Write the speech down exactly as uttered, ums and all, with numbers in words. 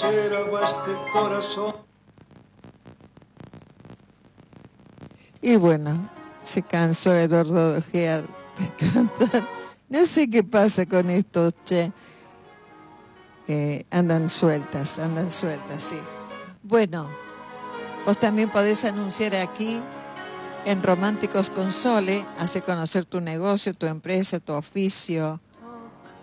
sincera va este corazón. Y bueno, se cansó Eduardo Ojea de cantar. No sé qué pasa con estos, che. Eh, andan sueltas, andan sueltas, sí. Bueno, vos también podés anunciar aquí en Románticos con Sole, hacer conocer tu negocio, tu empresa, tu oficio,